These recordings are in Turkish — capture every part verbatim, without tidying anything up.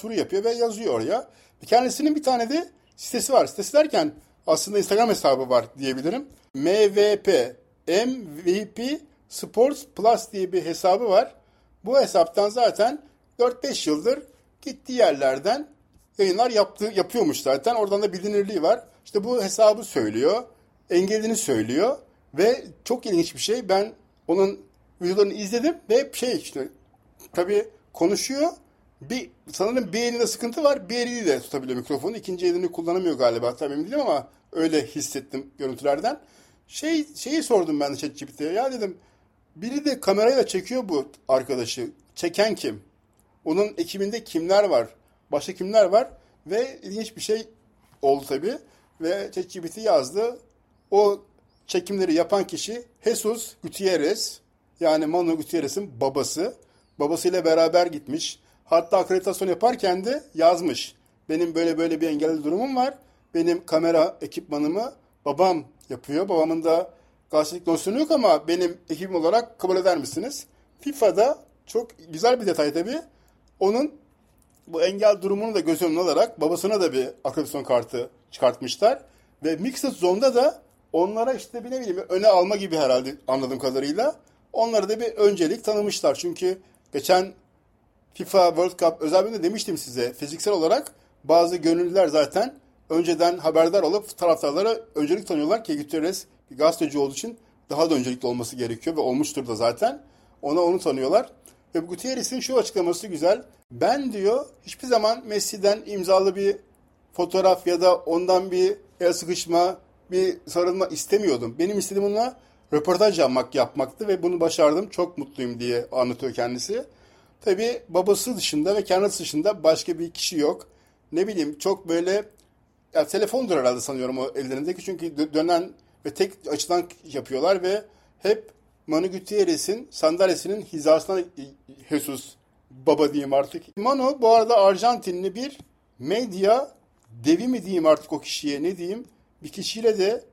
başvuru yapıyor ve yazıyor oraya. Kendisinin bir tane de sitesi var. Sitesi derken aslında Instagram hesabı var diyebilirim. M V P, M V P Sports Plus diye bir hesabı var. Bu hesaptan zaten dört beş yıldır gittiği yerlerden yayınlar yaptığı, yapıyormuş zaten. Oradan da bilinirliği var. İşte bu hesabı söylüyor. Engelini söylüyor. Ve çok ilginç bir şey. Ben onun videolarını izledim ve şey işte tabii konuşuyor. Bir, sanırım bir elinde sıkıntı var. Bir eliyle de tutabiliyor mikrofonu. İkinci elini kullanamıyor galiba. Tabii emin değilim ama öyle hissettim görüntülerden. Şey, şeyi sordum ben de ChatGPT'ye. Ya dedim biri de kamerayla çekiyor bu arkadaşı. Çeken kim? Onun ekibinde kimler var? Başka kimler var? Ve ilginç bir şey oldu tabii. Ve ChatGPT yazdı. O çekimleri yapan kişi Jesus Gutierrez. Yani Manu Gutierrez'in babası. Babasıyla beraber gitmiş. Hatta akreditasyon yaparken de yazmış. Benim böyle böyle bir engelli durumum var. Benim kamera ekipmanımı babam yapıyor. Babamın da gazetecilik nosyonu yok ama benim ekibim olarak kabul eder misiniz? FIFA'da çok güzel bir detay tabii. Onun bu engel durumunu da göz önüne alarak babasına da bir akreditasyon kartı çıkartmışlar. Ve Mixed Zone'da da onlara işte bir ne bileyim öne alma gibi herhalde anladığım kadarıyla. Onlara da bir öncelik tanımışlar. Çünkü geçen FIFA World Cup özel bölümde demiştim size. Fiziksel olarak bazı gönüllüler zaten önceden haberdar olup taraftarlara öncelik tanıyorlar ki Gutierrez bir gazeteci olduğu için daha da öncelikli olması gerekiyor ve olmuştur da zaten. Ona onu tanıyorlar. Ve Gutierrez'in şu açıklaması güzel. Ben diyor hiçbir zaman Messi'den imzalı bir fotoğraf ya da ondan bir el sıkışma, bir sarılma istemiyordum. Benim istediğim ona röportaj yapmak, yapmaktı ve bunu başardım. Çok mutluyum diye anlatıyor kendisi. Tabii babası dışında ve kendisi dışında başka bir kişi yok. Ne bileyim çok böyle ya telefondur herhalde sanıyorum o ellerindeki. Çünkü dönen ve tek açıdan yapıyorlar ve hep Manu Gutierrez'in sandalyesinin hizasına Jesus baba diyeyim artık. Manu bu arada Arjantinli bir medya devi mi diyeyim artık o kişiye ne diyeyim. Bir kişiyle de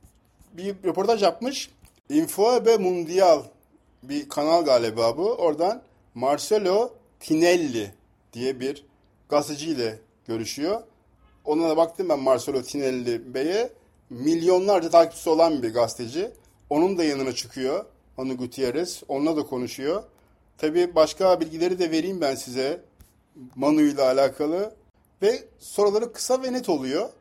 bir röportaj yapmış. Infobe Mundial bir kanal galiba bu. Oradan Marcelo Tinelli diye bir gazeteciyle görüşüyor. Ona da baktım ben Marcelo Tinelli Bey'e. Milyonlarca takipçisi olan bir gazeteci. Onun da yanına çıkıyor Manu Gutierrez. Onunla da konuşuyor. Tabii başka bilgileri de vereyim ben size Manu ile alakalı. Ve soruları kısa ve net oluyor.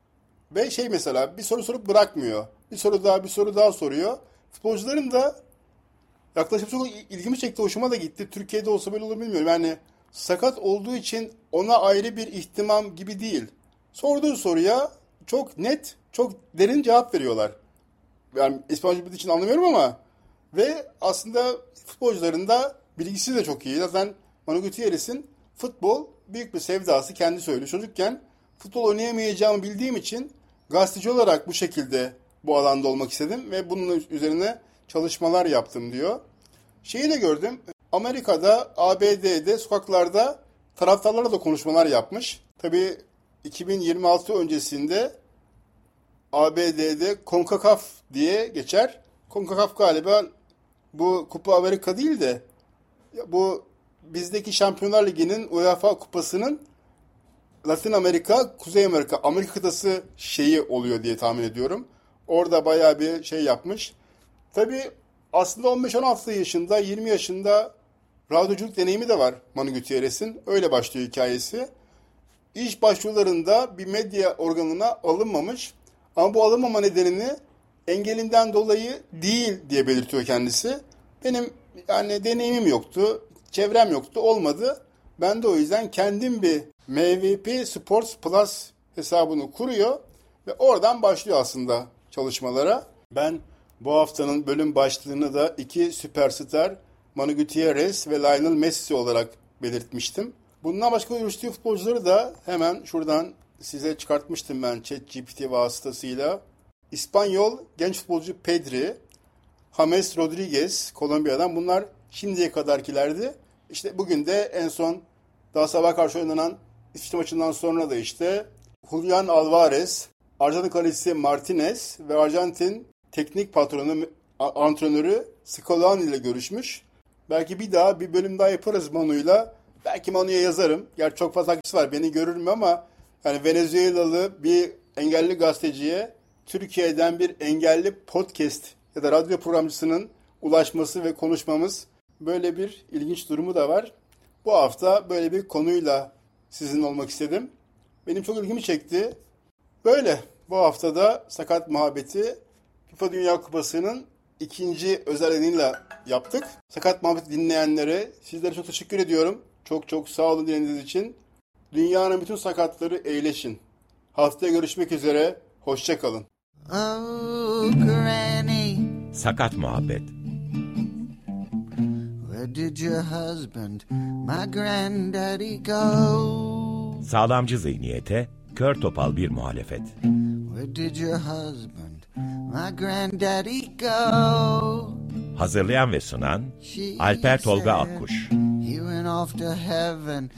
Ve şey mesela bir soru sorup bırakmıyor. Bir soru daha bir soru daha soruyor. Futbolcuların da yaklaşık çok ilgimi çekti, hoşuma da gitti. Türkiye'de olsa böyle olur bilmiyorum. Yani sakat olduğu için ona ayrı bir ihtimam gibi değil. Sorduğu soruya çok net, çok derin cevap veriyorlar. Yani İspanyolca bildiği için anlamıyorum ama ve aslında futbolcuların da bilgisi de çok iyi. Zaten Manu Gutierrez'in futbol büyük bir sevdası, kendi söylüyor. Çocukken futbol oynayamayacağımı bildiğim için gazeteci olarak bu şekilde bu alanda olmak istedim ve bunun üzerine çalışmalar yaptım diyor. Şeyi de gördüm. Amerika'da, A B D'de, sokaklarda taraftarlarla da konuşmalar yapmış. Tabii iki bin yirmi altı öncesinde A B D'de CONCACAF diye geçer. CONCACAF galiba bu Kupa Amerika değil de bu bizdeki Şampiyonlar Ligi'nin UEFA Kupası'nın Latin Amerika, Kuzey Amerika, Amerika kıtası şeyi oluyor diye tahmin ediyorum. Orada bayağı bir şey yapmış. Tabii aslında on beş on altı yaşında, yirmi yaşında radyoculuk deneyimi de var Manu Gutierrez'in. Öyle başlıyor hikayesi. İş başvurularında bir medya organına alınmamış. Ama bu alınmama nedenini engelinden dolayı değil diye belirtiyor kendisi. Benim yani deneyimim yoktu, çevrem yoktu, olmadı. Ben de o yüzden kendim bir M V P Sports Plus hesabını kuruyor ve oradan başlıyor aslında çalışmalara. Ben bu haftanın bölüm başlığını da iki süperstar Manu Gutierrez ve Lionel Messi olarak belirtmiştim. Bundan başka görüştüğü futbolcuları da hemen şuradan size çıkartmıştım ben ChatGPT vasıtasıyla. İspanyol genç futbolcu Pedri, James Rodriguez Kolombiya'dan, bunlar şimdiye kadarkilerdi. İşte bugün de en son daha sabah karşı oynanan İsviçre maçından sonra da işte Julian Alvarez, Arjantin kalecisi Martinez ve Arjantin teknik patronu, antrenörü Scaloni ile görüşmüş. Belki bir daha bir bölüm daha yaparız Manu'yla. Belki Manu'ya yazarım. Gerçi çok fazla takipçisi var. Beni görür mü ama yani Venezuelalı bir engelli gazeteciye Türkiye'den bir engelli podcast ya da radyo programcısının ulaşması ve konuşmamız, böyle bir ilginç durumu da var. Bu hafta böyle bir konuyla sizinle olmak istedim. Benim çok ilgimi çekti. Böyle bu haftada Sakat Muhabbeti FIFA Dünya Kupası'nın ikinci özel yayınıyla yaptık. Sakat Muhabbeti dinleyenlere sizlere çok teşekkür ediyorum. Çok çok sağ olun dinlediğiniz için. Dünyanın bütün sakatları iyileşin. Haftaya görüşmek üzere. Hoşça kalın. Oh, Granny. Sakat Muhabbet. Where did your husband, my granddaddy, go? Sağlamcı zihniyete, kör topal bir muhalefet. Where did your husband, my granddaddy, go? Hazırlayan ve sunan Alper Tolga Akkuş. He went off to heaven.